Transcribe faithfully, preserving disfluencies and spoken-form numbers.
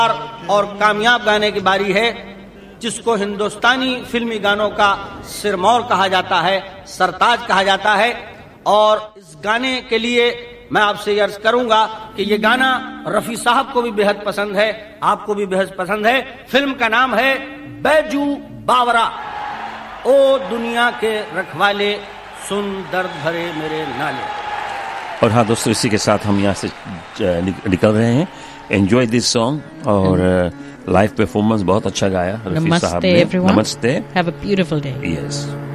और कामयाब गाने की बारी है, जिसको हिंदुस्तानी फिल्मी गानों का सिरमौर कहा जाता है, सरताज कहा जाता है। और इस गाने के लिए मैं आपसे अर्ज करूंगा कि ये गाना रफी साहब को भी बेहद पसंद है, आपको भी बेहद पसंद है। फिल्म का नाम है बैजू बावरा। ओ दुनिया के रखवाले, सुन दर्द भरे मेरे नाले। और हाँ दोस्तों, इसी के साथ हम यहाँ से निकल रहे हैं। Enjoy this song. और लाइव परफॉर्मेंस बहुत अच्छा गाया रफी साहब ने। Namaste everyone. नमस्ते। Have a beautiful day. Yes.